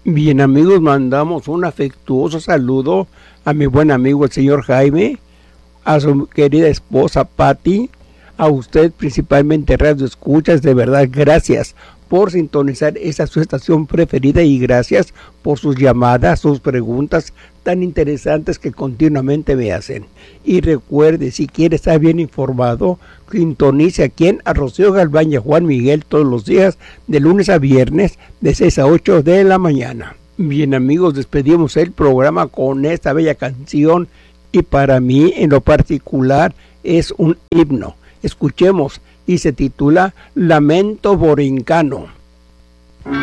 Bien amigos, mandamos un afectuoso saludo a mi buen amigo el señor Jaime, a su querida esposa Patti, a usted principalmente Radio Escuchas, de verdad gracias por sintonizar esa su estación preferida y gracias por sus llamadas, sus preguntas tan interesantes que continuamente me hacen. Y recuerde, si quiere estar bien informado, sintonice aquí en Rocío Galván y Juan Miguel todos los días, de lunes a viernes, de 6 a 8 de la mañana. Bien amigos, despedimos el programa con esta bella canción y para mí en lo particular es un himno. Escuchemos y se titula Lamento Borincano.